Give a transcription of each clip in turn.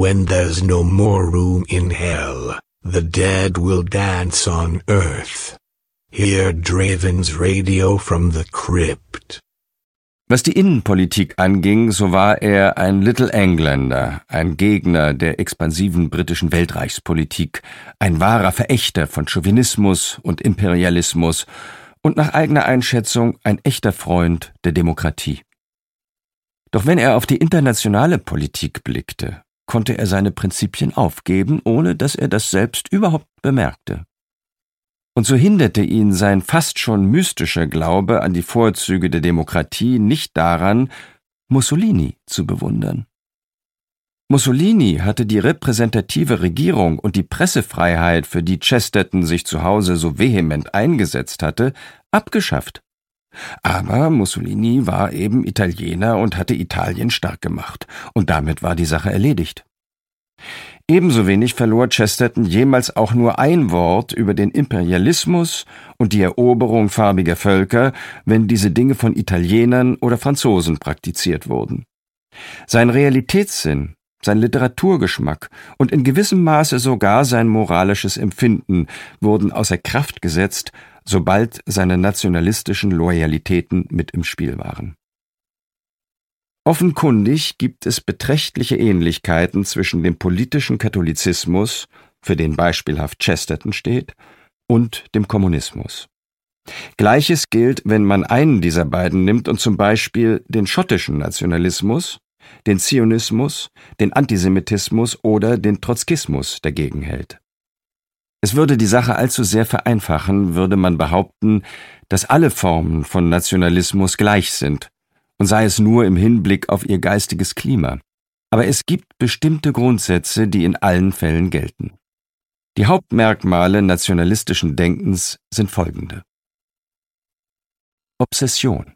when there's no more room in hell, the dead will dance on earth. Hear Draven's radio from the crypt. Was die Innenpolitik anging, so war er ein Little Englander, ein Gegner der expansiven britischen Weltreichspolitik, ein wahrer Verächter von Chauvinismus und Imperialismus und nach eigener Einschätzung ein echter Freund der Demokratie. Doch wenn er auf die internationale Politik blickte, konnte er seine Prinzipien aufgeben, ohne dass er das selbst überhaupt bemerkte. Und so hinderte ihn sein fast schon mystischer Glaube an die Vorzüge der Demokratie nicht daran, Mussolini zu bewundern. Mussolini hatte die repräsentative Regierung und die Pressefreiheit, für die Chesterton sich zu Hause so vehement eingesetzt hatte, abgeschafft. Aber Mussolini war eben Italiener und hatte Italien stark gemacht, und damit war die Sache erledigt. Ebenso wenig verlor Chesterton jemals auch nur ein Wort über den Imperialismus und die Eroberung farbiger Völker, wenn diese Dinge von Italienern oder Franzosen praktiziert wurden. Sein Realitätssinn, sein Literaturgeschmack und in gewissem Maße sogar sein moralisches Empfinden wurden außer Kraft gesetzt, sobald seine nationalistischen Loyalitäten mit im Spiel waren. Offenkundig gibt es beträchtliche Ähnlichkeiten zwischen dem politischen Katholizismus, für den beispielhaft Chesterton steht, und dem Kommunismus. Gleiches gilt, wenn man einen dieser beiden nimmt und zum Beispiel den schottischen Nationalismus, den Zionismus, den Antisemitismus oder den Trotzkismus dagegen hält. Es würde die Sache allzu sehr vereinfachen, würde man behaupten, dass alle Formen von Nationalismus gleich sind, und sei es nur im Hinblick auf ihr geistiges Klima. Aber es gibt bestimmte Grundsätze, die in allen Fällen gelten. Die Hauptmerkmale nationalistischen Denkens sind folgende. Obsession.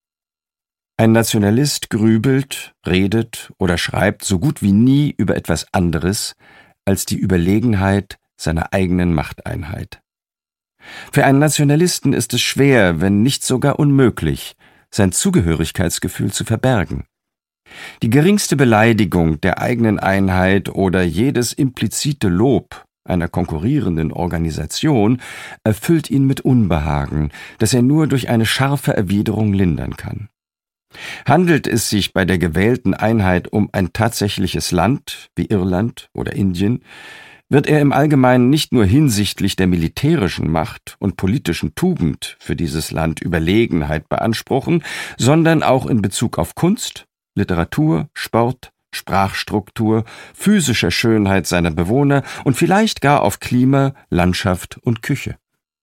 Ein Nationalist grübelt, redet oder schreibt so gut wie nie über etwas anderes als die Überlegenheit seiner eigenen Machteinheit. Für einen Nationalisten ist es schwer, wenn nicht sogar unmöglich, sein Zugehörigkeitsgefühl zu verbergen. Die geringste Beleidigung der eigenen Einheit oder jedes implizite Lob einer konkurrierenden Organisation erfüllt ihn mit Unbehagen, das er nur durch eine scharfe Erwiderung lindern kann. Handelt es sich bei der gewählten Einheit um ein tatsächliches Land, wie Irland oder Indien, wird er im Allgemeinen nicht nur hinsichtlich der militärischen Macht und politischen Tugend für dieses Land Überlegenheit beanspruchen, sondern auch in Bezug auf Kunst, Literatur, Sport, Sprachstruktur, physischer Schönheit seiner Bewohner und vielleicht gar auf Klima, Landschaft und Küche.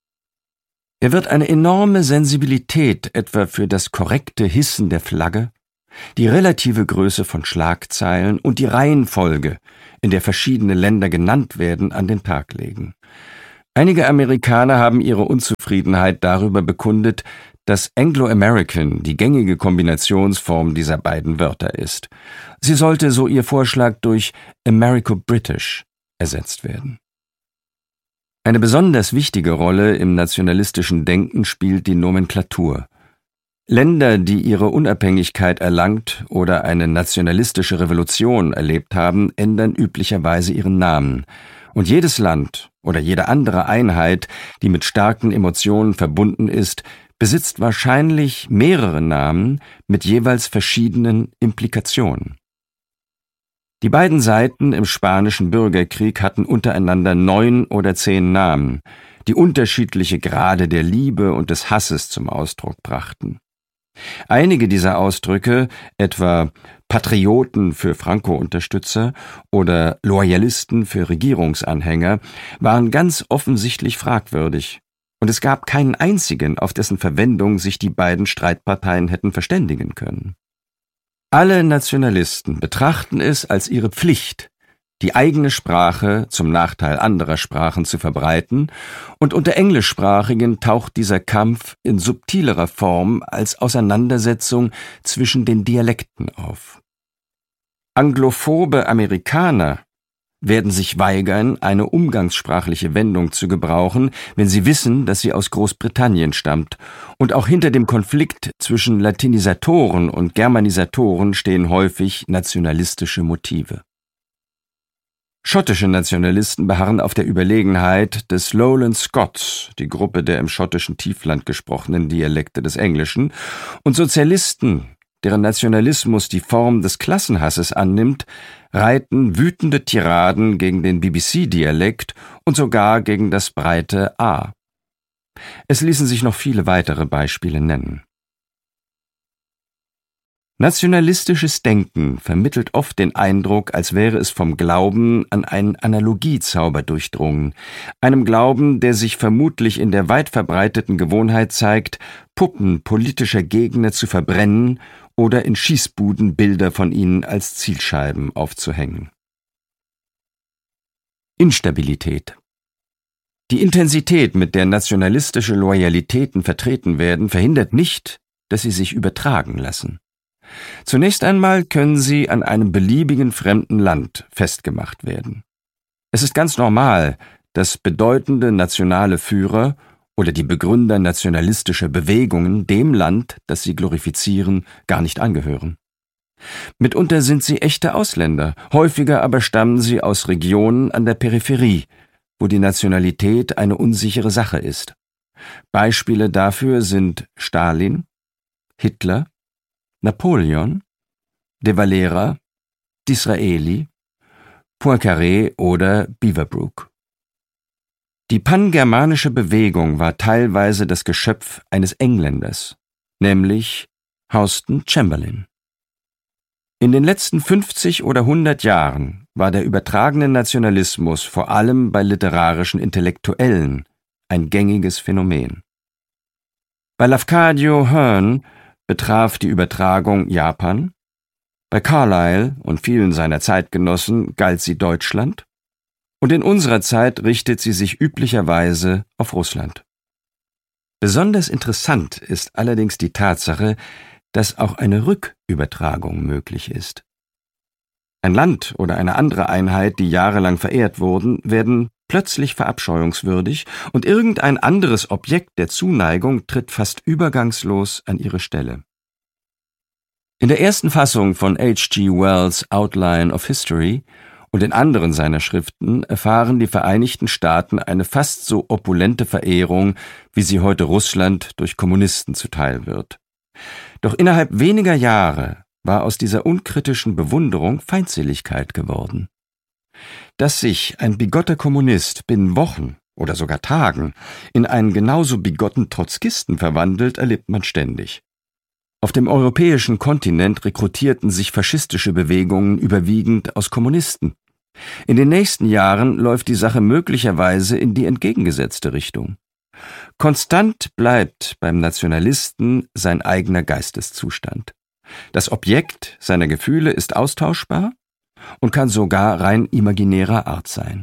Er wird eine enorme Sensibilität etwa für das korrekte Hissen der Flagge, die relative Größe von Schlagzeilen und die Reihenfolge, in der verschiedene Länder genannt werden, an den Tag legen. Einige Amerikaner haben ihre Unzufriedenheit darüber bekundet, dass Anglo-American die gängige Kombinationsform dieser beiden Wörter ist. Sie sollte, so ihr Vorschlag, durch Americo-British ersetzt werden. Eine besonders wichtige Rolle im nationalistischen Denken spielt die Nomenklatur. Länder, die ihre Unabhängigkeit erlangt oder eine nationalistische Revolution erlebt haben, ändern üblicherweise ihren Namen. Und jedes Land oder jede andere Einheit, die mit starken Emotionen verbunden ist, besitzt wahrscheinlich mehrere Namen mit jeweils verschiedenen Implikationen. Die beiden Seiten im Spanischen Bürgerkrieg hatten untereinander 9 oder 10 Namen, die unterschiedliche Grade der Liebe und des Hasses zum Ausdruck brachten. Einige dieser Ausdrücke, etwa Patrioten für Franco-Unterstützer oder Loyalisten für Regierungsanhänger, waren ganz offensichtlich fragwürdig, und es gab keinen einzigen, auf dessen Verwendung sich die beiden Streitparteien hätten verständigen können. Alle Nationalisten betrachten es als ihre Pflicht, die eigene Sprache zum Nachteil anderer Sprachen zu verbreiten, und unter Englischsprachigen taucht dieser Kampf in subtilerer Form als Auseinandersetzung zwischen den Dialekten auf. Anglophobe Amerikaner werden sich weigern, eine umgangssprachliche Wendung zu gebrauchen, wenn sie wissen, dass sie aus Großbritannien stammt, und auch hinter dem Konflikt zwischen Latinisatoren und Germanisatoren stehen häufig nationalistische Motive. Schottische Nationalisten beharren auf der Überlegenheit des Lowland Scots, die Gruppe der im schottischen Tiefland gesprochenen Dialekte des Englischen, und Sozialisten, deren Nationalismus die Form des Klassenhasses annimmt, reiten wütende Tiraden gegen den BBC-Dialekt und sogar gegen das breite A. Es ließen sich noch viele weitere Beispiele nennen. Nationalistisches Denken vermittelt oft den Eindruck, als wäre es vom Glauben an einen Analogiezauber durchdrungen, einem Glauben, der sich vermutlich in der weit verbreiteten Gewohnheit zeigt, Puppen politischer Gegner zu verbrennen oder in Schießbuden Bilder von ihnen als Zielscheiben aufzuhängen. Instabilität. Die Intensität, mit der nationalistische Loyalitäten vertreten werden, verhindert nicht, dass sie sich übertragen lassen. Zunächst einmal können sie an einem beliebigen fremden Land festgemacht werden. Es ist ganz normal, dass bedeutende nationale Führer oder die Begründer nationalistischer Bewegungen dem Land, das sie glorifizieren, gar nicht angehören. Mitunter sind sie echte Ausländer, häufiger aber stammen sie aus Regionen an der Peripherie, wo die Nationalität eine unsichere Sache ist. Beispiele dafür sind Stalin, Hitler, Napoleon, de Valera, Disraeli, Poincaré oder Beaverbrook. Die pangermanische Bewegung war teilweise das Geschöpf eines Engländers, nämlich Houston Chamberlain. In den letzten 50 oder 100 Jahren war der übertragene Nationalismus vor allem bei literarischen Intellektuellen ein gängiges Phänomen. Bei Lafcadio Hearn betraf die Übertragung Japan, bei Carlyle und vielen seiner Zeitgenossen galt sie Deutschland, und in unserer Zeit richtet sie sich üblicherweise auf Russland. Besonders interessant ist allerdings die Tatsache, dass auch eine Rückübertragung möglich ist. Ein Land oder eine andere Einheit, die jahrelang verehrt wurden, werden plötzlich verabscheuungswürdig und irgendein anderes Objekt der Zuneigung tritt fast übergangslos an ihre Stelle. In der ersten Fassung von H.G. Wells' Outline of History und in anderen seiner Schriften erfahren die Vereinigten Staaten eine fast so opulente Verehrung, wie sie heute Russland durch Kommunisten zuteil wird. Doch innerhalb weniger Jahre war aus dieser unkritischen Bewunderung Feindseligkeit geworden. Dass sich ein bigotter Kommunist binnen Wochen oder sogar Tagen in einen genauso bigotten Trotzkisten verwandelt, erlebt man ständig. Auf dem europäischen Kontinent rekrutierten sich faschistische Bewegungen überwiegend aus Kommunisten. In den nächsten Jahren läuft die Sache möglicherweise in die entgegengesetzte Richtung. Konstant bleibt beim Nationalisten sein eigener Geisteszustand. Das Objekt seiner Gefühle ist austauschbar und kann sogar rein imaginärer Art sein.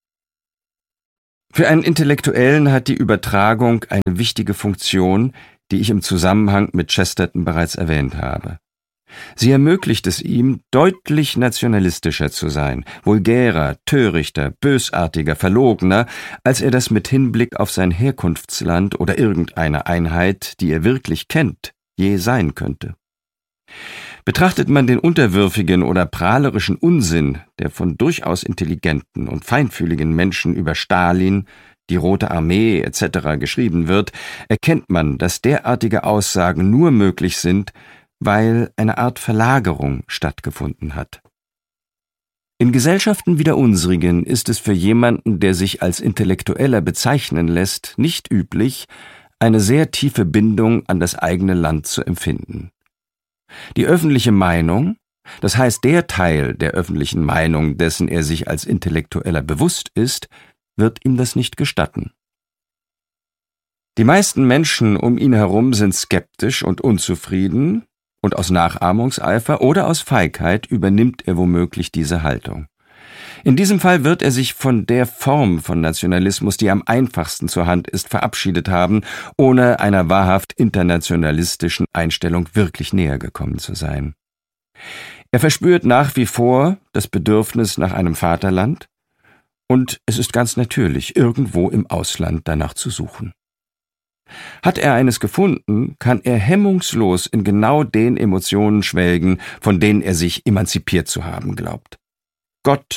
Für einen Intellektuellen hat die Übertragung eine wichtige Funktion, die ich im Zusammenhang mit Chesterton bereits erwähnt habe. Sie ermöglicht es ihm, deutlich nationalistischer zu sein, vulgärer, törichter, bösartiger, verlogener, als er das mit Hinblick auf sein Herkunftsland oder irgendeine Einheit, die er wirklich kennt, je sein könnte. Betrachtet man den unterwürfigen oder prahlerischen Unsinn, der von durchaus intelligenten und feinfühligen Menschen über Stalin, die Rote Armee etc. geschrieben wird, erkennt man, dass derartige Aussagen nur möglich sind, weil eine Art Verlagerung stattgefunden hat. In Gesellschaften wie der unsrigen ist es für jemanden, der sich als Intellektueller bezeichnen lässt, nicht üblich, eine sehr tiefe Bindung an das eigene Land zu empfinden. Die öffentliche Meinung, das heißt der Teil der öffentlichen Meinung, dessen er sich als Intellektueller bewusst ist, wird ihm das nicht gestatten. Die meisten Menschen um ihn herum sind skeptisch und unzufrieden, und aus Nachahmungseifer oder aus Feigheit übernimmt er womöglich diese Haltung. In diesem Fall wird er sich von der Form von Nationalismus, die am einfachsten zur Hand ist, verabschiedet haben, ohne einer wahrhaft internationalistischen Einstellung wirklich näher gekommen zu sein. Er verspürt nach wie vor das Bedürfnis nach einem Vaterland, und es ist ganz natürlich, irgendwo im Ausland danach zu suchen. Hat er eines gefunden, kann er hemmungslos in genau den Emotionen schwelgen, von denen er sich emanzipiert zu haben glaubt. Gott,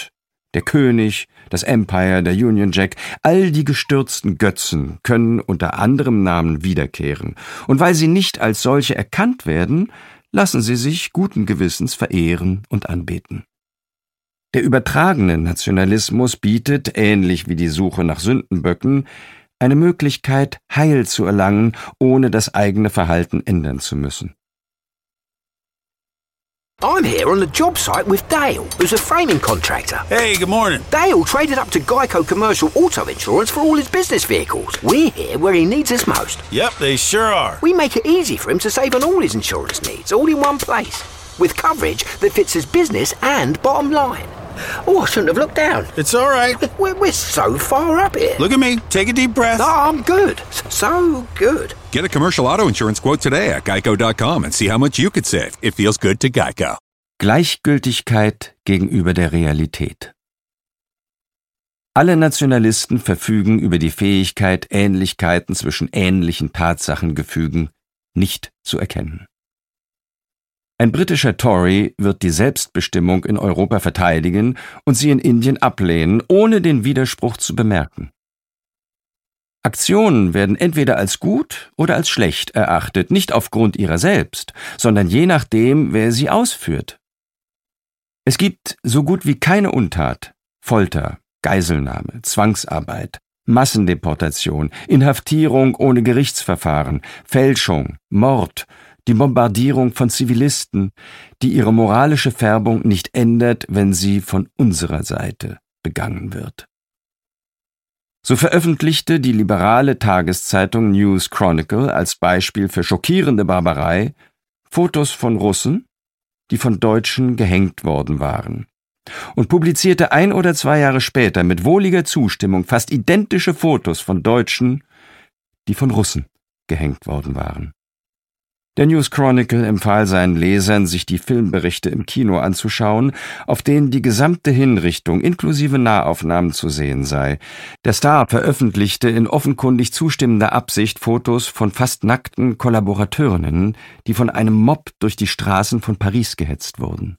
Der König, das Empire, der Union Jack, all die gestürzten Götzen können unter anderem Namen wiederkehren. Und weil sie nicht als solche erkannt werden, lassen sie sich guten Gewissens verehren und anbeten. Der übertragene Nationalismus bietet, ähnlich wie die Suche nach Sündenböcken, eine Möglichkeit, Heil zu erlangen, ohne das eigene Verhalten ändern zu müssen. I'm here on the job site with Dale, who's a framing contractor. Hey, good morning. Dale traded up to Geico Commercial Auto Insurance for all his business vehicles. We're here where he needs us most. Yep, they sure are. We make it easy for him to save on all his insurance needs, all in one place, with coverage that fits his business and bottom line. Oh, I shouldn't have looked down. It's all right. We're so far up here. Look at me. Take a deep breath. No, I'm good. So good. Get a commercial auto insurance quote today at geico.com and see how much you could save. It feels good to Geico. Gleichgültigkeit gegenüber der Realität. Alle Nationalisten verfügen über die Fähigkeit, Ähnlichkeiten zwischen ähnlichen Tatsachengefügen nicht zu erkennen. Ein britischer Tory wird die Selbstbestimmung in Europa verteidigen und sie in Indien ablehnen, ohne den Widerspruch zu bemerken. Aktionen werden entweder als gut oder als schlecht erachtet, nicht aufgrund ihrer selbst, sondern je nachdem, wer sie ausführt. Es gibt so gut wie keine Untat, Folter, Geiselnahme, Zwangsarbeit, Massendeportation, Inhaftierung ohne Gerichtsverfahren, Fälschung, Mord, die Bombardierung von Zivilisten, die ihre moralische Färbung nicht ändert, wenn sie von unserer Seite begangen wird. So veröffentlichte die liberale Tageszeitung News Chronicle als Beispiel für schockierende Barbarei Fotos von Russen, die von Deutschen gehängt worden waren, und publizierte 1 oder 2 Jahre später mit wohliger Zustimmung fast identische Fotos von Deutschen, die von Russen gehängt worden waren. Der News Chronicle empfahl seinen Lesern, sich die Filmberichte im Kino anzuschauen, auf denen die gesamte Hinrichtung inklusive Nahaufnahmen zu sehen sei. Der Star veröffentlichte in offenkundig zustimmender Absicht Fotos von fast nackten Kollaborateurinnen, die von einem Mob durch die Straßen von Paris gehetzt wurden.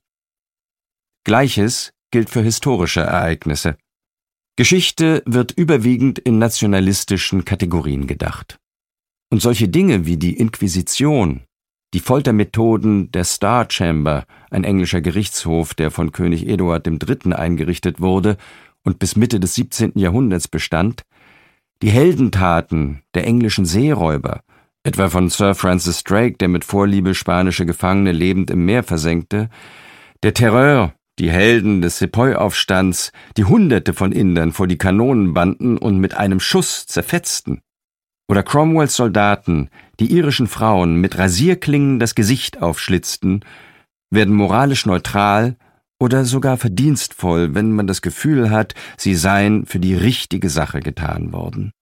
Gleiches gilt für historische Ereignisse. Geschichte wird überwiegend in nationalistischen Kategorien gedacht. Und solche Dinge wie die Inquisition, die Foltermethoden der Star Chamber, ein englischer Gerichtshof, der von König Eduard III. Eingerichtet wurde und bis Mitte des 17. Jahrhunderts bestand, die Heldentaten der englischen Seeräuber, etwa von Sir Francis Drake, der mit Vorliebe spanische Gefangene lebend im Meer versenkte, der Terror, die Helden des Sepoy-Aufstands, die Hunderte von Indern vor die Kanonen banden und mit einem Schuss zerfetzten, oder Cromwells Soldaten, die irischen Frauen mit Rasierklingen das Gesicht aufschlitzten, werden moralisch neutral oder sogar verdienstvoll, wenn man das Gefühl hat, sie seien für die richtige Sache getan worden.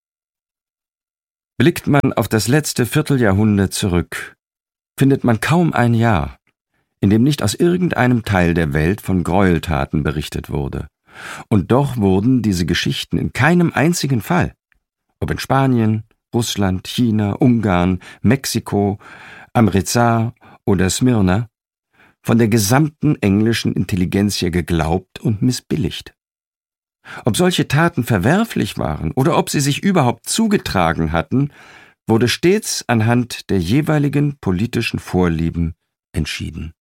Blickt man auf das letzte Vierteljahrhundert zurück, findet man kaum ein Jahr, in dem nicht aus irgendeinem Teil der Welt von Gräueltaten berichtet wurde. Und doch wurden diese Geschichten in keinem einzigen Fall, ob in Spanien, Russland, China, Ungarn, Mexiko, Amritsar oder Smyrna, von der gesamten englischen Intelligenzia geglaubt und missbilligt. Ob solche Taten verwerflich waren oder ob sie sich überhaupt zugetragen hatten, wurde stets anhand der jeweiligen politischen Vorlieben entschieden.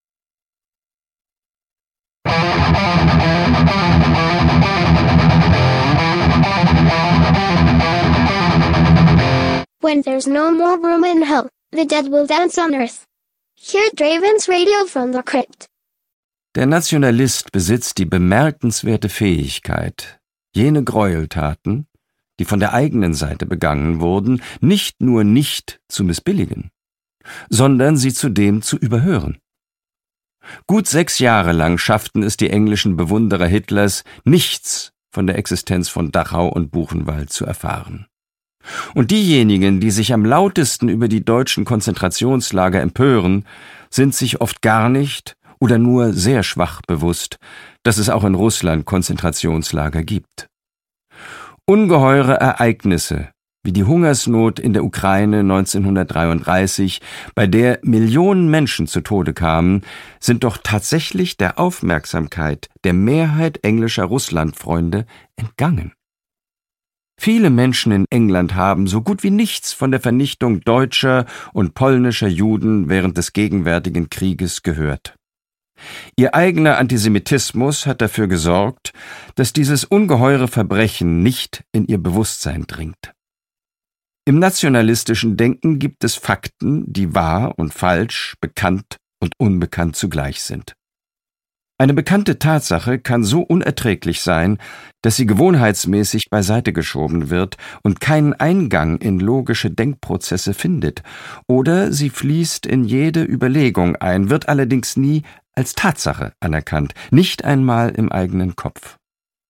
When there's no more room in hell, the dead will dance on earth. Hear Draven's Radio from the Crypt. Der Nationalist besitzt die bemerkenswerte Fähigkeit, jene Gräueltaten, die von der eigenen Seite begangen wurden, nicht nur nicht zu missbilligen, sondern sie zudem zu überhören. Gut 6 Jahre lang schafften es die englischen Bewunderer Hitlers, nichts von der Existenz von Dachau und Buchenwald zu erfahren. Und diejenigen, die sich am lautesten über die deutschen Konzentrationslager empören, sind sich oft gar nicht oder nur sehr schwach bewusst, dass es auch in Russland Konzentrationslager gibt. Ungeheure Ereignisse wie die Hungersnot in der Ukraine 1933, bei der Millionen Menschen zu Tode kamen, sind doch tatsächlich der Aufmerksamkeit der Mehrheit englischer Russlandfreunde entgangen. Viele Menschen in England haben so gut wie nichts von der Vernichtung deutscher und polnischer Juden während des gegenwärtigen Krieges gehört. Ihr eigener Antisemitismus hat dafür gesorgt, dass dieses ungeheure Verbrechen nicht in ihr Bewusstsein dringt. Im nationalistischen Denken gibt es Fakten, die wahr und falsch, bekannt und unbekannt zugleich sind. Eine bekannte Tatsache kann so unerträglich sein, dass sie gewohnheitsmäßig beiseite geschoben wird und keinen Eingang in logische Denkprozesse findet, oder sie fließt in jede Überlegung ein, wird allerdings nie als Tatsache anerkannt, nicht einmal im eigenen Kopf.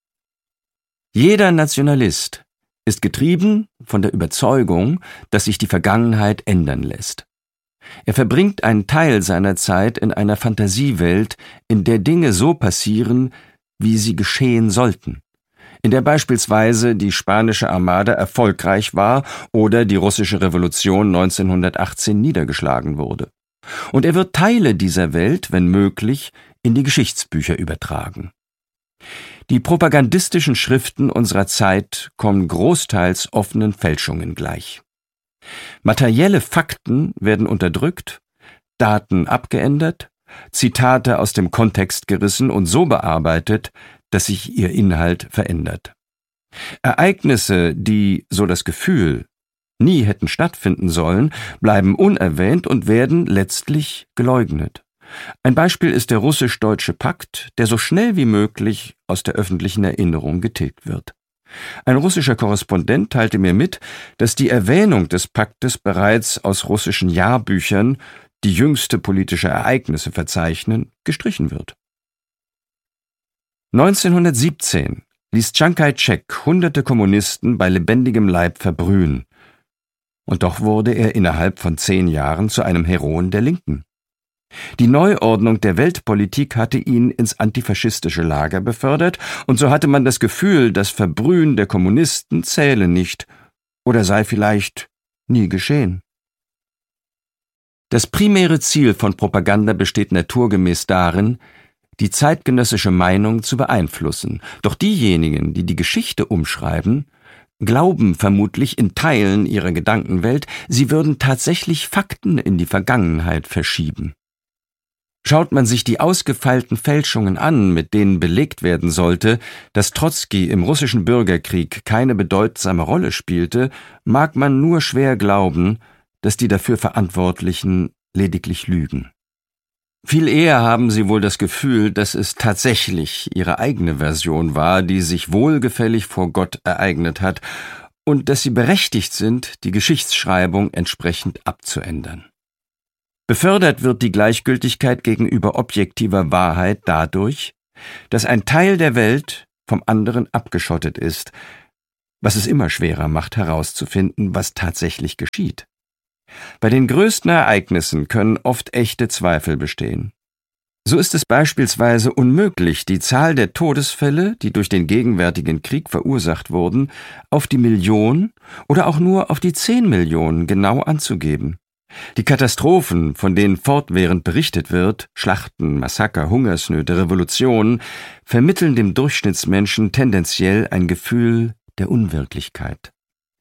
Jeder Nationalist ist getrieben von der Überzeugung, dass sich die Vergangenheit ändern lässt. Er verbringt einen Teil seiner Zeit in einer Fantasiewelt, in der Dinge so passieren, wie sie geschehen sollten, in der beispielsweise die spanische Armada erfolgreich war oder die russische Revolution 1918 niedergeschlagen wurde. Und er wird Teile dieser Welt, wenn möglich, in die Geschichtsbücher übertragen. Die propagandistischen Schriften unserer Zeit kommen großteils offenen Fälschungen gleich. Materielle Fakten werden unterdrückt, Daten abgeändert, Zitate aus dem Kontext gerissen und so bearbeitet, dass sich ihr Inhalt verändert. Ereignisse, die, so das Gefühl, nie hätten stattfinden sollen, bleiben unerwähnt und werden letztlich geleugnet. Ein Beispiel ist der russisch-deutsche Pakt, der so schnell wie möglich aus der öffentlichen Erinnerung getilgt wird. Ein russischer Korrespondent teilte mir mit, dass die Erwähnung des Paktes bereits aus russischen Jahrbüchern, die jüngste politische Ereignisse verzeichnen, gestrichen wird. 1917 ließ Chiang Kai-shek hunderte Kommunisten bei lebendigem Leib verbrühen. Und doch wurde er innerhalb von 10 Jahren zu einem Heroen der Linken. Die Neuordnung der Weltpolitik hatte ihn ins antifaschistische Lager befördert, und so hatte man das Gefühl, das Verbrühen der Kommunisten zähle nicht oder sei vielleicht nie geschehen. Das primäre Ziel von Propaganda besteht naturgemäß darin, die zeitgenössische Meinung zu beeinflussen. Doch diejenigen, die die Geschichte umschreiben, glauben vermutlich in Teilen ihrer Gedankenwelt, sie würden tatsächlich Fakten in die Vergangenheit verschieben. Schaut man sich die ausgefeilten Fälschungen an, mit denen belegt werden sollte, dass Trotzki im russischen Bürgerkrieg keine bedeutsame Rolle spielte, mag man nur schwer glauben, dass die dafür Verantwortlichen lediglich lügen. Viel eher haben sie wohl das Gefühl, dass es tatsächlich ihre eigene Version war, die sich wohlgefällig vor Gott ereignet hat, und dass sie berechtigt sind, die Geschichtsschreibung entsprechend abzuändern. Befördert wird die Gleichgültigkeit gegenüber objektiver Wahrheit dadurch, dass ein Teil der Welt vom anderen abgeschottet ist, was es immer schwerer macht herauszufinden, was tatsächlich geschieht. Bei den größten Ereignissen können oft echte Zweifel bestehen. So ist es beispielsweise unmöglich, die Zahl der Todesfälle, die durch den gegenwärtigen Krieg verursacht wurden, auf die Million oder auch nur auf die 10 Millionen genau anzugeben. Die Katastrophen, von denen fortwährend berichtet wird, Schlachten, Massaker, Hungersnöte, Revolutionen, vermitteln dem Durchschnittsmenschen tendenziell ein Gefühl der Unwirklichkeit.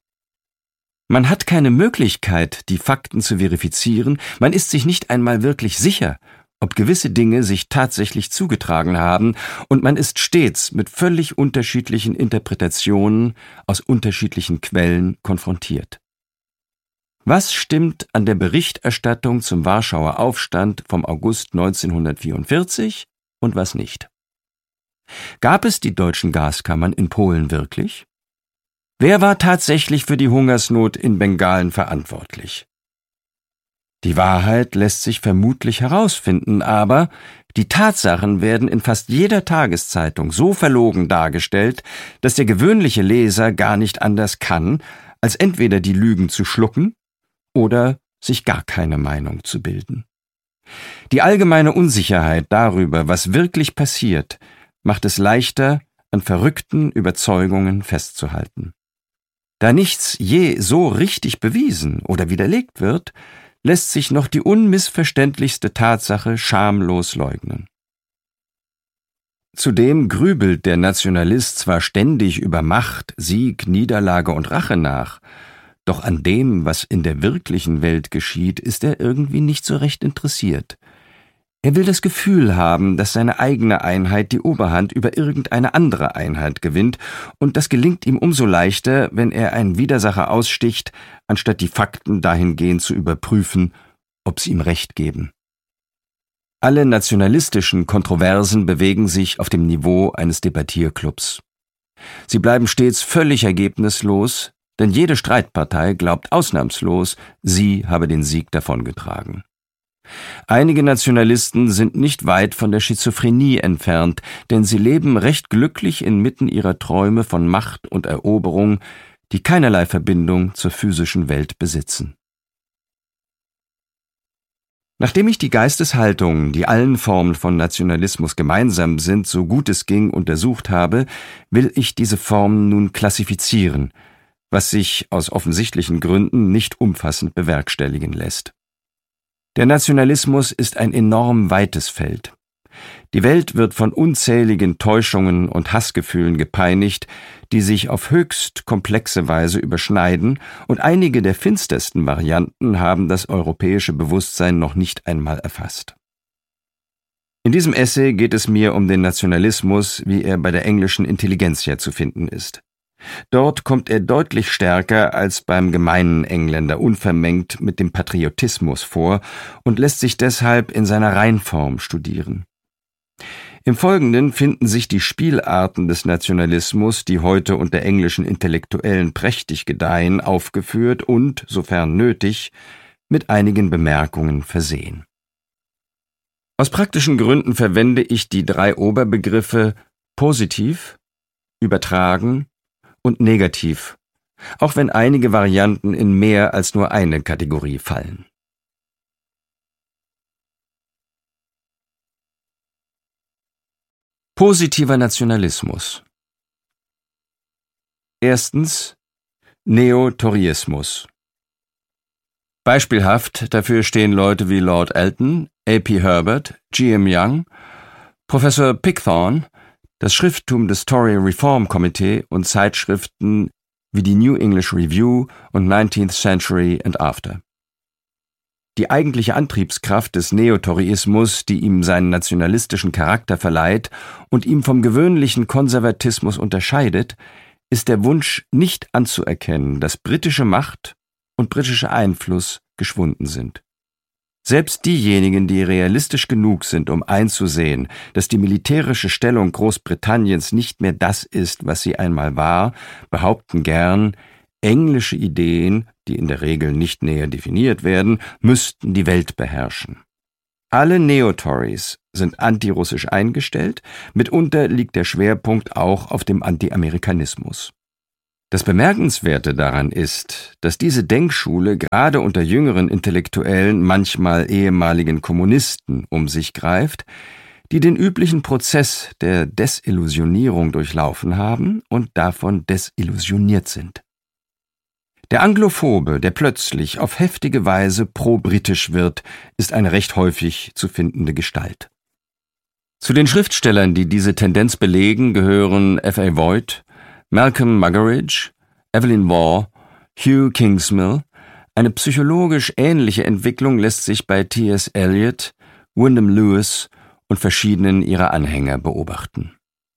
Man hat keine Möglichkeit, die Fakten zu verifizieren, man ist sich nicht einmal wirklich sicher, ob gewisse Dinge sich tatsächlich zugetragen haben, und man ist stets mit völlig unterschiedlichen Interpretationen aus unterschiedlichen Quellen konfrontiert. Was stimmt an der Berichterstattung zum Warschauer Aufstand vom August 1944 und was nicht? Gab es die deutschen Gaskammern in Polen wirklich? Wer war tatsächlich für die Hungersnot in Bengalen verantwortlich? Die Wahrheit lässt sich vermutlich herausfinden, aber die Tatsachen werden in fast jeder Tageszeitung so verlogen dargestellt, dass der gewöhnliche Leser gar nicht anders kann, als entweder die Lügen zu schlucken oder sich gar keine Meinung zu bilden. Die allgemeine Unsicherheit darüber, was wirklich passiert, macht es leichter, an verrückten Überzeugungen festzuhalten. Da nichts je so richtig bewiesen oder widerlegt wird, lässt sich noch die unmissverständlichste Tatsache schamlos leugnen. Zudem grübelt der Nationalist zwar ständig über Macht, Sieg, Niederlage und Rache nach, doch an dem, was in der wirklichen Welt geschieht, ist er irgendwie nicht so recht interessiert. Er will das Gefühl haben, dass seine eigene Einheit die Oberhand über irgendeine andere Einheit gewinnt, und das gelingt ihm umso leichter, wenn er einen Widersacher aussticht, anstatt die Fakten dahingehend zu überprüfen, ob sie ihm Recht geben. Alle nationalistischen Kontroversen bewegen sich auf dem Niveau eines Debattierclubs. Sie bleiben stets völlig ergebnislos, denn jede Streitpartei glaubt ausnahmslos, sie habe den Sieg davongetragen. Einige Nationalisten sind nicht weit von der Schizophrenie entfernt, denn sie leben recht glücklich inmitten ihrer Träume von Macht und Eroberung, die keinerlei Verbindung zur physischen Welt besitzen. Nachdem ich die Geisteshaltungen, die allen Formen von Nationalismus gemeinsam sind, so gut es ging untersucht habe, will ich diese Formen nun klassifizieren, was sich aus offensichtlichen Gründen nicht umfassend bewerkstelligen lässt. Der Nationalismus ist ein enorm weites Feld. Die Welt wird von unzähligen Täuschungen und Hassgefühlen gepeinigt, die sich auf höchst komplexe Weise überschneiden, und einige der finstersten Varianten haben das europäische Bewusstsein noch nicht einmal erfasst. In diesem Essay geht es mir um den Nationalismus, wie er bei der englischen Intelligenzia zu finden ist. Dort kommt er deutlich stärker als beim gemeinen Engländer unvermengt mit dem Patriotismus vor und lässt sich deshalb in seiner Reinform studieren. Im Folgenden finden sich die Spielarten des Nationalismus, die heute unter englischen Intellektuellen prächtig gedeihen, aufgeführt und, sofern nötig, mit einigen Bemerkungen versehen. Aus praktischen Gründen verwende ich die 3 Oberbegriffe positiv, übertragen und negativ, auch wenn einige Varianten in mehr als nur eine Kategorie fallen. Positiver Nationalismus. Erstens Neotoryismus. Beispielhaft dafür stehen Leute wie Lord Elton, A.P. Herbert, G.M. Young, Professor Pickthorne, das Schrifttum des Tory Reform Committee und Zeitschriften wie die New English Review und 19th Century and After. Die eigentliche Antriebskraft des Neotoryismus, die ihm seinen nationalistischen Charakter verleiht und ihm vom gewöhnlichen Konservatismus unterscheidet, ist der Wunsch, nicht anzuerkennen, dass britische Macht und britischer Einfluss geschwunden sind. Selbst diejenigen, die realistisch genug sind, um einzusehen, dass die militärische Stellung Großbritanniens nicht mehr das ist, was sie einmal war, behaupten gern, englische Ideen, die in der Regel nicht näher definiert werden, müssten die Welt beherrschen. Alle Neo-Tories sind antirussisch eingestellt, mitunter liegt der Schwerpunkt auch auf dem Anti-Amerikanismus. Das Bemerkenswerte daran ist, dass diese Denkschule gerade unter jüngeren Intellektuellen, manchmal ehemaligen Kommunisten, um sich greift, die den üblichen Prozess der Desillusionierung durchlaufen haben und davon desillusioniert sind. Der Anglophobe, der plötzlich auf heftige Weise pro-britisch wird, ist eine recht häufig zu findende Gestalt. Zu den Schriftstellern, die diese Tendenz belegen, gehören F.A. Voigt, Malcolm Muggeridge, Evelyn Waugh, Hugh Kingsmill. Eine psychologisch ähnliche Entwicklung lässt sich bei T.S. Eliot, Wyndham Lewis und verschiedenen ihrer Anhänger beobachten.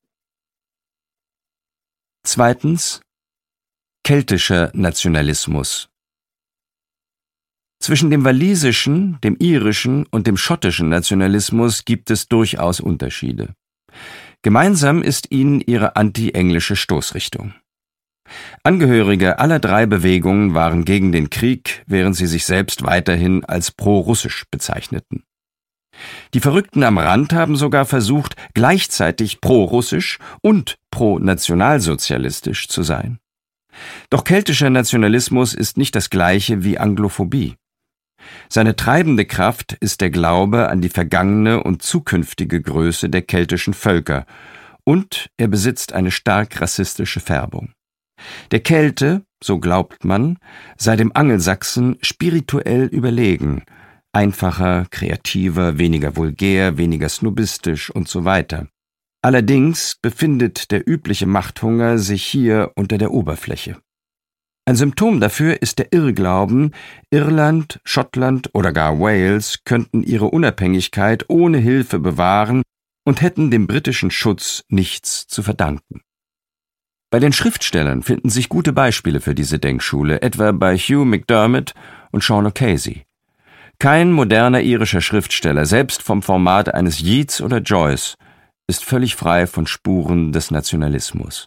Zweitens keltischer Nationalismus. Zwischen dem walisischen, dem irischen und dem schottischen Nationalismus gibt es durchaus Unterschiede. Gemeinsam ist ihnen ihre anti-englische Stoßrichtung. Angehörige aller 3 Bewegungen waren gegen den Krieg, während sie sich selbst weiterhin als pro-russisch bezeichneten. Die Verrückten am Rand haben sogar versucht, gleichzeitig pro-russisch und pro-nationalsozialistisch zu sein. Doch keltischer Nationalismus ist nicht das gleiche wie Anglophobie. Seine treibende Kraft ist der Glaube an die vergangene und zukünftige Größe der keltischen Völker, und er besitzt eine stark rassistische Färbung. Der Kelte, so glaubt man, sei dem Angelsachsen spirituell überlegen, einfacher, kreativer, weniger vulgär, weniger snobistisch und so weiter. Allerdings befindet der übliche Machthunger sich hier unter der Oberfläche. Ein Symptom dafür ist der Irrglauben, Irland, Schottland oder gar Wales könnten ihre Unabhängigkeit ohne Hilfe bewahren und hätten dem britischen Schutz nichts zu verdanken. Bei den Schriftstellern finden sich gute Beispiele für diese Denkschule, etwa bei Hugh MacDiarmid und Sean O'Casey. Kein moderner irischer Schriftsteller, selbst vom Format eines Yeats oder Joyce, ist völlig frei von Spuren des Nationalismus.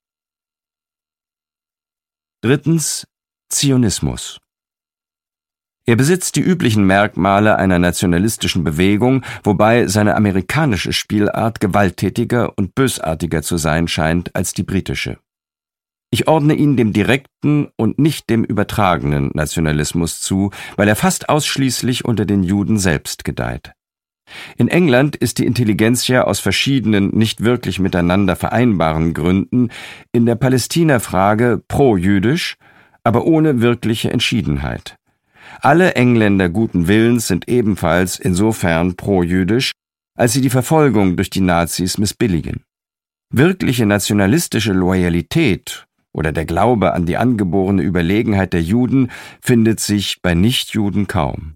Drittens, Zionismus. Er besitzt die üblichen Merkmale einer nationalistischen Bewegung, wobei seine amerikanische Spielart gewalttätiger und bösartiger zu sein scheint als die britische. Ich ordne ihn dem direkten und nicht dem übertragenen Nationalismus zu, weil er fast ausschließlich unter den Juden selbst gedeiht. In England ist die Intelligenzia aus verschiedenen, nicht wirklich miteinander vereinbaren Gründen in der Palästina-Frage pro-jüdisch, aber ohne wirkliche Entschiedenheit. Alle Engländer guten Willens sind ebenfalls insofern pro-jüdisch, als sie die Verfolgung durch die Nazis missbilligen. Wirkliche nationalistische Loyalität oder der Glaube an die angeborene Überlegenheit der Juden findet sich bei Nichtjuden kaum.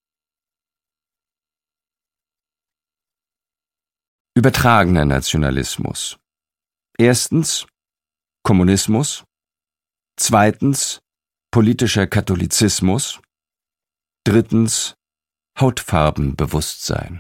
Übertragener Nationalismus. Erstens Kommunismus. Zweitens politischer Katholizismus. Drittens Hautfarbenbewusstsein.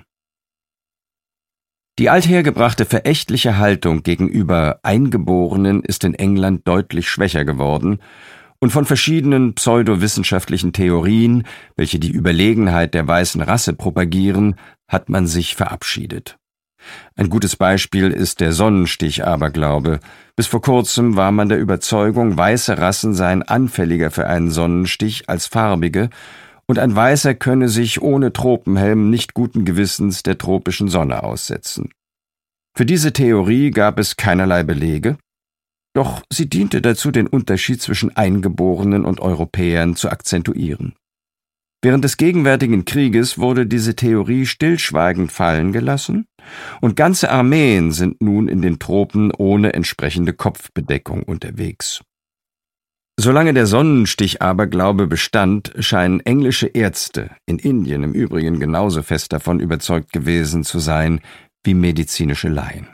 Die althergebrachte verächtliche Haltung gegenüber Eingeborenen ist in England deutlich schwächer geworden und von verschiedenen pseudowissenschaftlichen Theorien, welche die Überlegenheit der weißen Rasse propagieren, hat man sich verabschiedet. Ein gutes Beispiel ist der Sonnenstich-Aberglaube. Bis vor kurzem war man der Überzeugung, weiße Rassen seien anfälliger für einen Sonnenstich als farbige und ein Weißer könne sich ohne Tropenhelm nicht guten Gewissens der tropischen Sonne aussetzen. Für diese Theorie gab es keinerlei Belege, doch sie diente dazu, den Unterschied zwischen Eingeborenen und Europäern zu akzentuieren. Während des gegenwärtigen Krieges wurde diese Theorie stillschweigend fallen gelassen und ganze Armeen sind nun in den Tropen ohne entsprechende Kopfbedeckung unterwegs. Solange der Sonnenstich-Aberglaube bestand, scheinen englische Ärzte, in Indien im Übrigen genauso fest davon überzeugt gewesen zu sein wie medizinische Laien.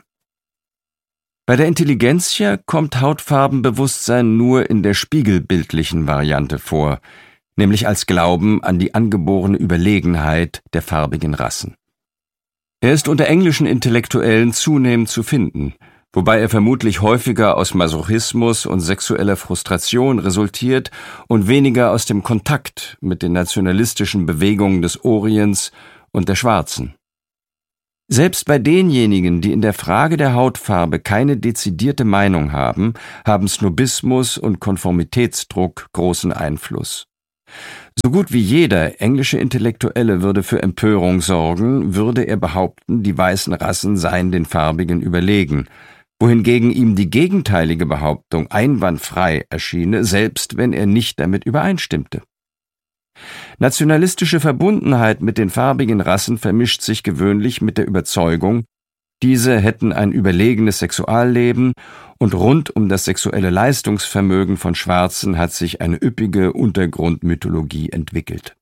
Bei der Intelligenzia kommt Hautfarbenbewusstsein nur in der spiegelbildlichen Variante vor, nämlich als Glauben an die angeborene Überlegenheit der farbigen Rassen. Er ist unter englischen Intellektuellen zunehmend zu finden, wobei er vermutlich häufiger aus Masochismus und sexueller Frustration resultiert und weniger aus dem Kontakt mit den nationalistischen Bewegungen des Orients und der Schwarzen. Selbst bei denjenigen, die in der Frage der Hautfarbe keine dezidierte Meinung haben, haben Snobismus und Konformitätsdruck großen Einfluss. So gut wie jeder englische Intellektuelle würde für Empörung sorgen, würde er behaupten, die weißen Rassen seien den Farbigen überlegen, wohingegen ihm die gegenteilige Behauptung einwandfrei erschiene, selbst wenn er nicht damit übereinstimmte. Nationalistische Verbundenheit mit den farbigen Rassen vermischt sich gewöhnlich mit der Überzeugung, diese hätten ein überlegenes Sexualleben und rund um das sexuelle Leistungsvermögen von Schwarzen hat sich eine üppige Untergrundmythologie entwickelt.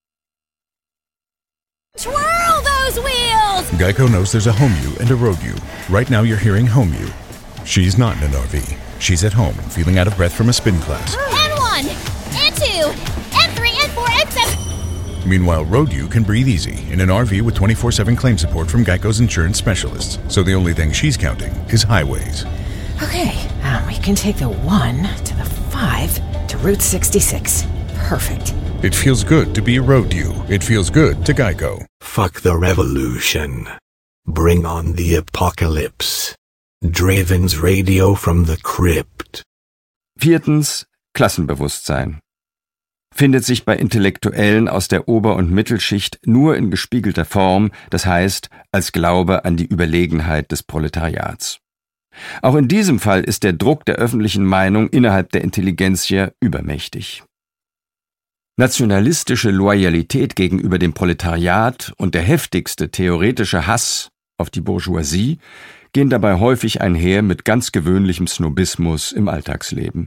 Twirl those wheels! Geico knows there's a home you and a road you. Right now you're hearing home you. She's not in an RV. She's at home, feeling out of breath from a spin class. N1, N2, N3, N4, N7. Meanwhile, road you can breathe easy in an RV with 24/7 claim support from Geico's insurance specialists. So the only thing she's counting is highways. Okay, we can take the 1 to the 5 to Route 66. Perfect. It feels good to be a road you. It feels good to Geico. Fuck the revolution. Bring on the apocalypse. Draven's Radio from the Crypt. Viertens, Klassenbewusstsein. Findet sich bei Intellektuellen aus der Ober- und Mittelschicht nur in gespiegelter Form, das heißt als Glaube an die Überlegenheit des Proletariats. Auch in diesem Fall ist der Druck der öffentlichen Meinung innerhalb der Intelligenzia übermächtig. Nationalistische Loyalität gegenüber dem Proletariat und der heftigste theoretische Hass auf die Bourgeoisie gehen dabei häufig einher mit ganz gewöhnlichem Snobismus im Alltagsleben.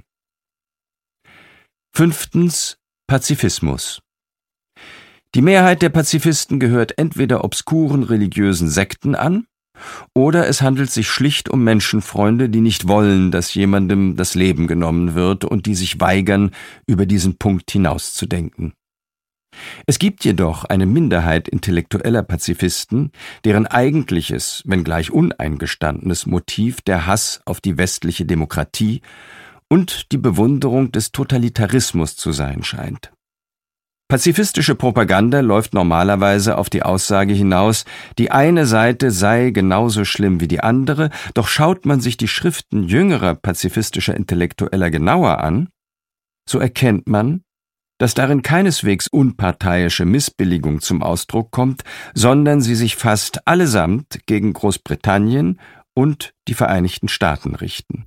5. Pazifismus. Die Mehrheit der Pazifisten gehört entweder obskuren religiösen Sekten an, oder es handelt sich schlicht um Menschenfreunde, die nicht wollen, dass jemandem das Leben genommen wird und die sich weigern, über diesen Punkt hinauszudenken. Es gibt jedoch eine Minderheit intellektueller Pazifisten, deren eigentliches, wenngleich uneingestandenes Motiv der Hass auf die westliche Demokratie und die Bewunderung des Totalitarismus zu sein scheint. Pazifistische Propaganda läuft normalerweise auf die Aussage hinaus, die eine Seite sei genauso schlimm wie die andere, doch schaut man sich die Schriften jüngerer pazifistischer Intellektueller genauer an, so erkennt man, dass darin keineswegs unparteiische Missbilligung zum Ausdruck kommt, sondern sie sich fast allesamt gegen Großbritannien und die Vereinigten Staaten richten.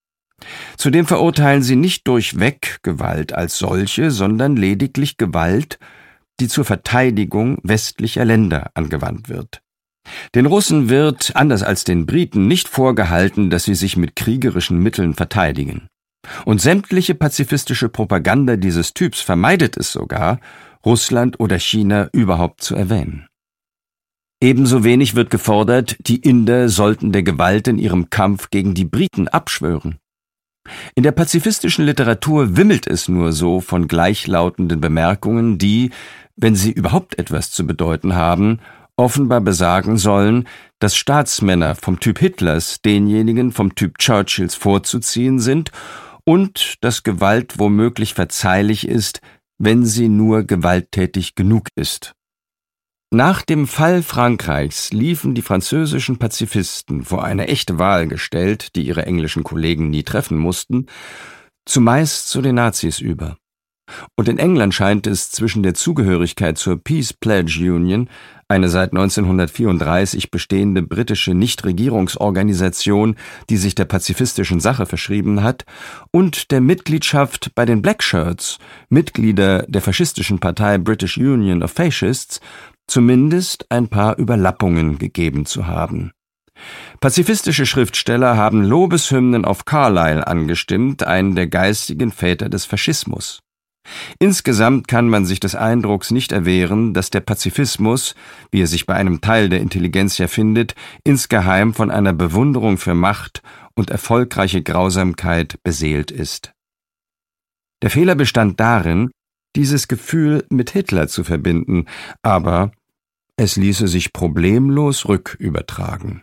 Zudem verurteilen sie nicht durchweg Gewalt als solche, sondern lediglich Gewalt, die zur Verteidigung westlicher Länder angewandt wird. Den Russen wird, anders als den Briten, nicht vorgehalten, dass sie sich mit kriegerischen Mitteln verteidigen. Und sämtliche pazifistische Propaganda dieses Typs vermeidet es sogar, Russland oder China überhaupt zu erwähnen. Ebenso wenig wird gefordert, die Inder sollten der Gewalt in ihrem Kampf gegen die Briten abschwören. In der pazifistischen Literatur wimmelt es nur so von gleichlautenden Bemerkungen, die, wenn sie überhaupt etwas zu bedeuten haben, offenbar besagen sollen, dass Staatsmänner vom Typ Hitlers denjenigen vom Typ Churchills vorzuziehen sind und dass Gewalt womöglich verzeihlich ist, wenn sie nur gewalttätig genug ist. Nach dem Fall Frankreichs liefen die französischen Pazifisten, vor eine echte Wahl gestellt, die ihre englischen Kollegen nie treffen mussten, zumeist zu den Nazis über. Und in England scheint es zwischen der Zugehörigkeit zur Peace Pledge Union, eine seit 1934 bestehende britische Nichtregierungsorganisation, die sich der pazifistischen Sache verschrieben hat, und der Mitgliedschaft bei den Black Shirts, Mitglieder der faschistischen Partei British Union of Fascists, zumindest ein paar Überlappungen gegeben zu haben. Pazifistische Schriftsteller haben Lobeshymnen auf Carlyle angestimmt, einen der geistigen Väter des Faschismus. Insgesamt kann man sich des Eindrucks nicht erwehren, dass der Pazifismus, wie er sich bei einem Teil der Intelligenzia findet, insgeheim von einer Bewunderung für Macht und erfolgreiche Grausamkeit beseelt ist. Der Fehler bestand darin, dieses Gefühl mit Hitler zu verbinden, aber es ließe sich problemlos rückübertragen.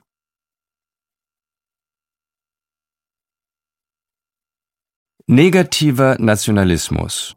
Negativer Nationalismus.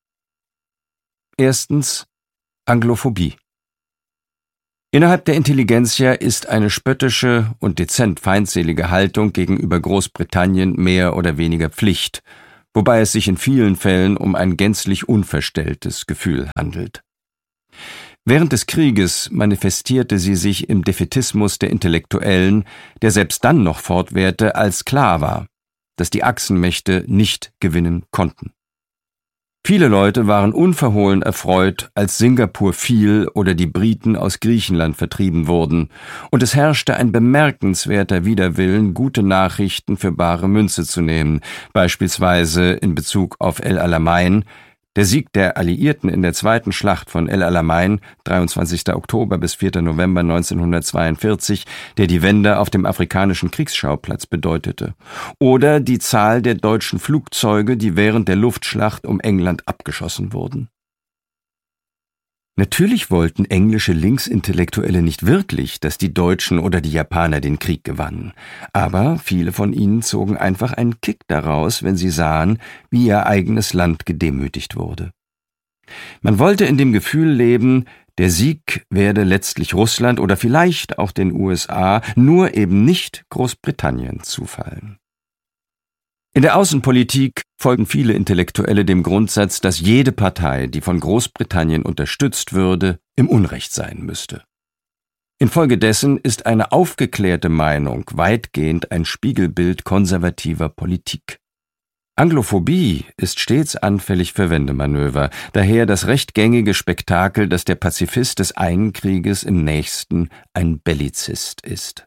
1. Anglophobie. Innerhalb der Intelligenzia ist eine spöttische und dezent feindselige Haltung gegenüber Großbritannien mehr oder weniger Pflicht, wobei es sich in vielen Fällen um ein gänzlich unverstelltes Gefühl handelt. Während des Krieges manifestierte sie sich im Defätismus der Intellektuellen, der selbst dann noch fortwährte, als klar war, dass die Achsenmächte nicht gewinnen konnten. Viele Leute waren unverhohlen erfreut, als Singapur fiel oder die Briten aus Griechenland vertrieben wurden, und es herrschte ein bemerkenswerter Widerwillen, gute Nachrichten für bare Münze zu nehmen, beispielsweise in Bezug auf El Alamein. Der Sieg der Alliierten in der zweiten Schlacht von El Alamein, 23. Oktober bis 4. November 1942, der die Wende auf dem afrikanischen Kriegsschauplatz bedeutete. Oder die Zahl der deutschen Flugzeuge, die während der Luftschlacht um England abgeschossen wurden. Natürlich wollten englische Linksintellektuelle nicht wirklich, dass die Deutschen oder die Japaner den Krieg gewannen, aber viele von ihnen zogen einfach einen Kick daraus, wenn sie sahen, wie ihr eigenes Land gedemütigt wurde. Man wollte in dem Gefühl leben, der Sieg werde letztlich Russland oder vielleicht auch den USA, nur eben nicht Großbritannien zufallen. In der Außenpolitik folgen viele Intellektuelle dem Grundsatz, dass jede Partei, die von Großbritannien unterstützt würde, im Unrecht sein müsste. Infolgedessen ist eine aufgeklärte Meinung weitgehend ein Spiegelbild konservativer Politik. Anglophobie ist stets anfällig für Wendemanöver, daher das recht gängige Spektakel, dass der Pazifist des einen Krieges im nächsten ein Bellizist ist.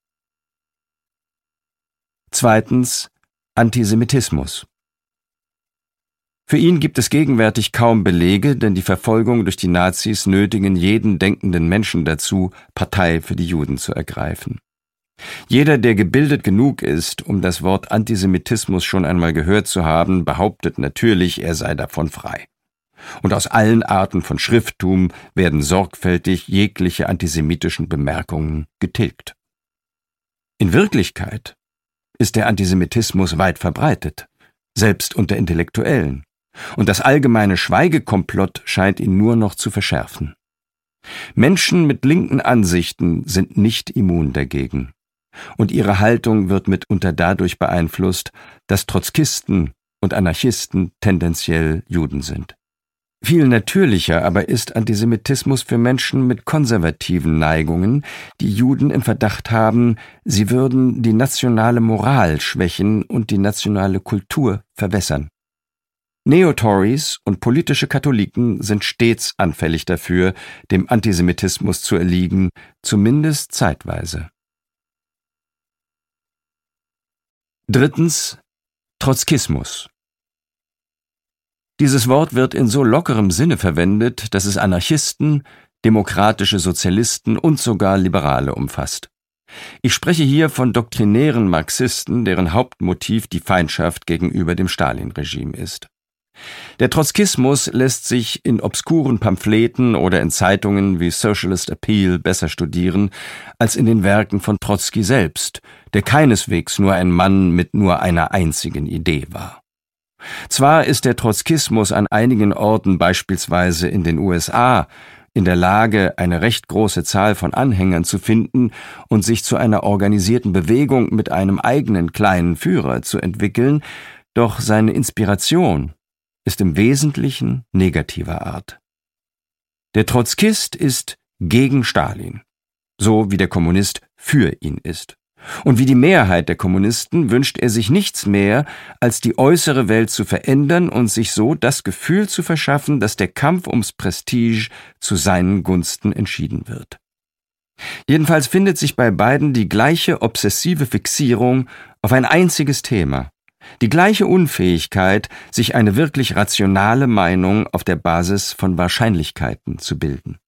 Zweitens Antisemitismus. Für ihn gibt es gegenwärtig kaum Belege, denn die Verfolgung durch die Nazis nötigen jeden denkenden Menschen dazu, Partei für die Juden zu ergreifen. Jeder, der gebildet genug ist, um das Wort Antisemitismus schon einmal gehört zu haben, behauptet natürlich, er sei davon frei. Und aus allen Arten von Schrifttum werden sorgfältig jegliche antisemitischen Bemerkungen getilgt. In Wirklichkeit ist der Antisemitismus weit verbreitet, selbst unter Intellektuellen, und das allgemeine Schweigekomplott scheint ihn nur noch zu verschärfen. Menschen mit linken Ansichten sind nicht immun dagegen. Und ihre Haltung wird mitunter dadurch beeinflusst, dass Trotzkisten und Anarchisten tendenziell Juden sind. Viel natürlicher aber ist Antisemitismus für Menschen mit konservativen Neigungen, die Juden im Verdacht haben, sie würden die nationale Moral schwächen und die nationale Kultur verwässern. Neo-Tories und politische Katholiken sind stets anfällig dafür, dem Antisemitismus zu erliegen, zumindest zeitweise. Drittens Trotzkismus. Dieses Wort wird in so lockerem Sinne verwendet, dass es Anarchisten, demokratische Sozialisten und sogar Liberale umfasst. Ich spreche hier von doktrinären Marxisten, deren Hauptmotiv die Feindschaft gegenüber dem Stalin-Regime ist. Der Trotzkismus lässt sich in obskuren Pamphleten oder in Zeitungen wie Socialist Appeal besser studieren als in den Werken von Trotzki selbst, der keineswegs nur ein Mann mit nur einer einzigen Idee war. Zwar ist der Trotzkismus an einigen Orten, beispielsweise in den USA, in der Lage, eine recht große Zahl von Anhängern zu finden und sich zu einer organisierten Bewegung mit einem eigenen kleinen Führer zu entwickeln, doch seine Inspiration ist im Wesentlichen negativer Art. Der Trotzkist ist gegen Stalin, so wie der Kommunist für ihn ist. Und wie die Mehrheit der Kommunisten wünscht er sich nichts mehr, als die äußere Welt zu verändern und sich so das Gefühl zu verschaffen, dass der Kampf ums Prestige zu seinen Gunsten entschieden wird. Jedenfalls findet sich bei beiden die gleiche obsessive Fixierung auf ein einziges Thema, die gleiche Unfähigkeit, sich eine wirklich rationale Meinung auf der Basis von Wahrscheinlichkeiten zu bilden.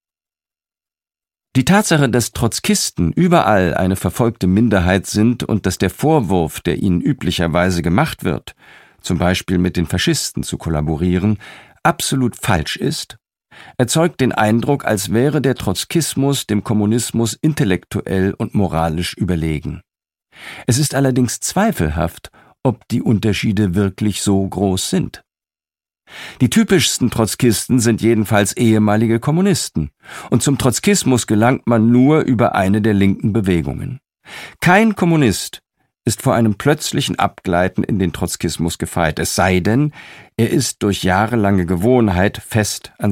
Die Tatsache, dass Trotzkisten überall eine verfolgte Minderheit sind und dass der Vorwurf, der ihnen üblicherweise gemacht wird, zum Beispiel mit den Faschisten zu kollaborieren, absolut falsch ist, erzeugt den Eindruck, als wäre der Trotzkismus dem Kommunismus intellektuell und moralisch überlegen. Es ist allerdings zweifelhaft, ob die Unterschiede wirklich so groß sind. Die typischsten Trotzkisten sind jedenfalls ehemalige Kommunisten, und zum Trotzkismus gelangt man nur über eine der linken Bewegungen. Kein Kommunist ist vor einem plötzlichen Abgleiten in den Trotzkismus gefeit, es sei denn, er ist durch jahrelange Gewohnheit fest an